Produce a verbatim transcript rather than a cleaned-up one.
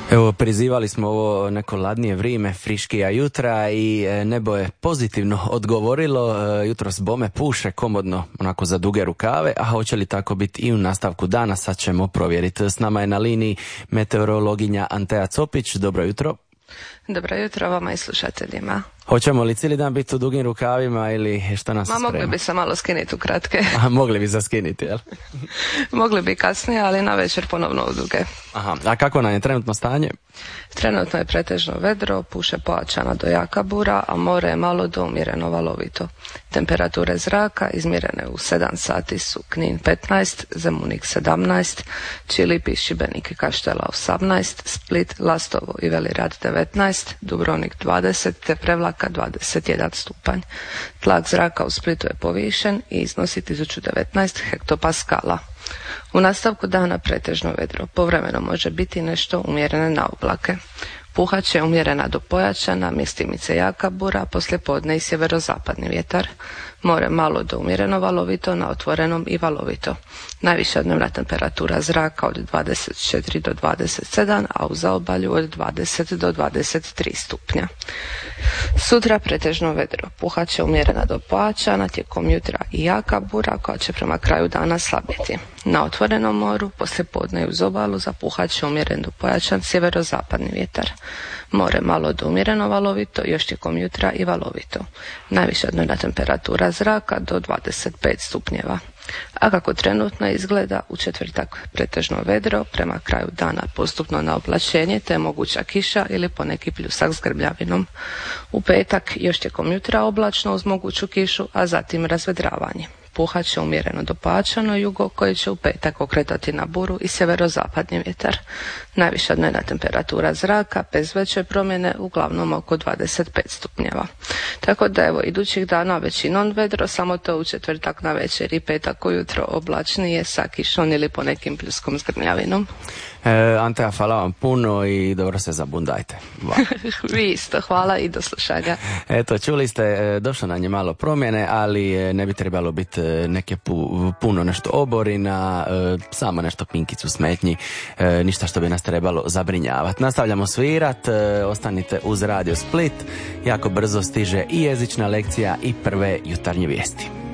Evo, prizivali smo ovo neko ladnije vrijeme, friškija jutra i nebo je pozitivno odgovorilo. Jutros bome puše komodno, onako za duge rukave, a hoće li tako biti i u nastavku dana, sad ćemo provjeriti. S nama je na liniji meteorologinja Antea Copić. Dobro jutro. Dobro jutro vama i slušateljima. Hoćemo li cijeli dan biti u dugim rukavima ili što nas sprema? Ma mogli bi se malo skinuti u kratke. A mogli bi se skinuti, jel? Mogli bi kasnije, ali na večer ponovno u duge. Aha, a kako nam je trenutno stanje? Trenutno je pretežno vedro, puše pojačana do jaka bura, a more je malo do umjereno valovito. Temperature zraka izmjerene u sedam sati su Knin petnaest, Zemunik sedamnaest, Čilip, Šibenik i Kaštela osamnaest, Split, Lastovo i Veli Rad devetnaest, Dubrovnik dvadeset te Prevlaka dvadeset jedan stupanj. Tlak zraka u Splitu je povišen i iznosi tisuću devetnaest hektopaskala. U nastavku dana pretežno vedro, povremeno može biti nešto umjerene na oblake. Puhat će umjerena do pojačana, mjestimice jaka bura, poslijepodne i sjeverozapadni vjetar. More malo do umjereno valovito, na otvorenom i valovito. Najviša dnevna temperatura zraka od dvadeset četiri do dvadeset sedam, a u zaobalju od dvadeset do dvadeset tri stupnja. Sutra pretežno vedro, puhat će umjerena do pojačana, tijekom jutra i jaka bura koja će prema kraju dana slabiti. Na otvorenom moru, poslijepodne i uz obalu zapuhat će umjeren do pojačan sjeverozapadni vjetar. More malo do umjereno valovito, još tijekom jutra i valovito. Najviša dnevna temperatura zraka do dvadeset pet stupnjeva. A kako trenutno izgleda, u četvrtak pretežno vedro, prema kraju dana postupno na oblačenje te moguća kiša ili poneki pljusak s grmljavinom. U petak još tijekom jutra oblačno uz moguću kišu, a zatim razvedravanje. Puhat će umjereno do pojačano jugo koji će u petak okretati na buru i sjeverozapadni vjetar. Najviša dnevna temperatura zraka bez veće promjene uglavnom oko dvadeset pet stupnjeva. Tako da evo idućih dana većinom vedro, samo to u četvrtak na večer i petak ujutro oblačnije sa kišom ili ponekim pljuskom s grmljavinom. E, Antea, hvala vam puno i dobro se zabundajte. Vi isto, hvala i do slušanja. Eto, čuli ste, došlo nam je malo promjene, ali ne bi trebalo biti neke pu, puno nešto oborina, samo nešto pinkicu smetnji, ništa što bi nas trebalo zabrinjavati. Nastavljamo svirat, ostanite uz Radio Split, jako brzo stiže i jezična lekcija i prve jutarnje vijesti.